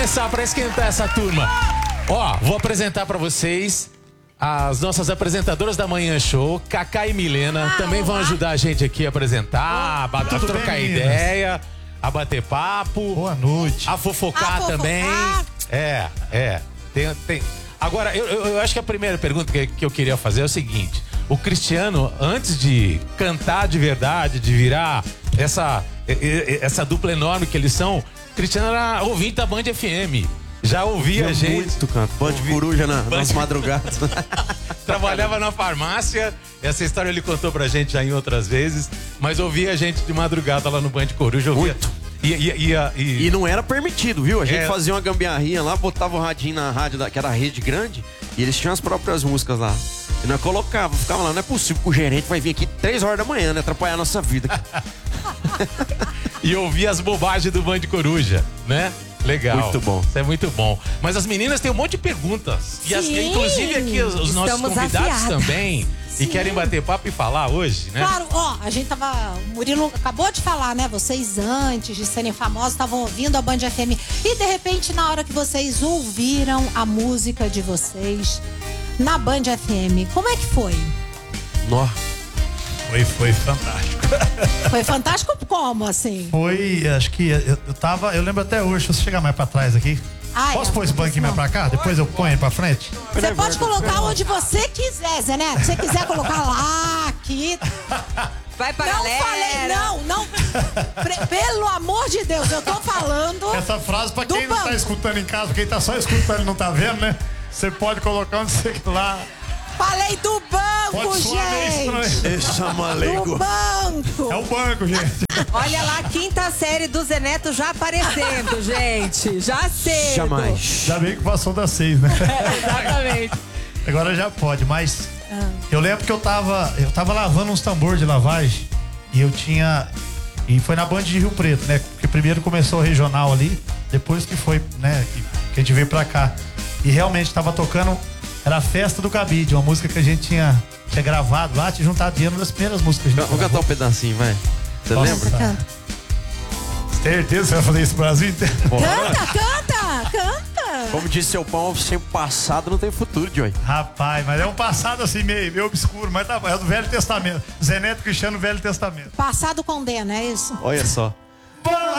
começar, para esquentar essa turma. Ó, vou apresentar para vocês as nossas apresentadoras da Manhã Show, Cacá e Milena. Também vão ajudar a gente aqui a apresentar, a trocar ideia, a bater papo. Boa noite. A fofocar também. Tem. Agora, eu acho que a primeira pergunta que eu queria fazer é o seguinte. O Cristiano, antes de cantar de verdade, de virar essa dupla enorme que eles são, Cristiano era ouvinte da Band FM. Já ouvia a gente. Muito, cara. Band Coruja nas madrugadas. Trabalhava na farmácia. Essa história ele contou pra gente já em outras vezes. Mas ouvia a gente de madrugada lá no Band Coruja. Muito. E não era permitido, viu? A gente fazia uma gambiarrinha lá, botava o radinho na rádio, que era a rede grande, e eles tinham as próprias músicas lá. E nós ficava lá, não é possível que o gerente vai vir aqui 3 horas da manhã, né? Atrapalhar a nossa vida. E ouvia as bobagens do Band Coruja, né? Legal. Muito bom. Isso é muito bom. Mas as meninas têm um monte de perguntas. E inclusive aqui os nossos convidados também. Sim. E querem bater papo e falar hoje, né? Claro, ó, a gente tava... O Murilo acabou de falar, né? Vocês antes de serem famosos estavam ouvindo a Band FM. E de repente, na hora que vocês ouviram a música de vocês na Band FM, como é que foi? Nó. Foi fantástico. Foi fantástico como, assim? Foi, acho que eu lembro até hoje, deixa eu chegar mais pra trás aqui. Posso pôr esse banquinho mais pra cá? Depois eu ponho ele pra frente? Você pode colocar onde você quiser, Zé Neto. Se você quiser colocar lá, aqui. Vai pra não galera. Não. Pelo amor de Deus, eu tô falando. Essa frase pra quem não banco. tá escutando em casa, quem tá só escutando e não tá vendo, né? Você pode colocar onde você quer lá. Falei do banco, Pode gente. Deixa malego. Do banco. É o banco, gente. Olha lá, quinta série do Zé Neto já aparecendo, gente. Já cedo. Jamais. Já bem que passou das 6, né? Exatamente. Agora já pode, mas eu lembro que eu tava lavando uns tambores de lavagem e foi na Band de Rio Preto, né? Porque primeiro começou o regional ali, depois que foi, né, que a gente veio pra cá. E realmente tava tocando, era a Festa do Cabide, uma música que a gente tinha gravado lá, tinha juntado dinheiro, uma das primeiras músicas. Vamos cantar um pedacinho, vai. Você lembra? Canta. Certeza que você vai fazer isso pro Brasil inteiro? Canta. Como disse seu pão, sem passado não tem futuro, Joy. Rapaz, mas é um passado assim meio obscuro, mas tá bom, é do Velho Testamento. Zé Neto Cristiano, Velho Testamento. Passado condena, é isso? Olha só. Vamos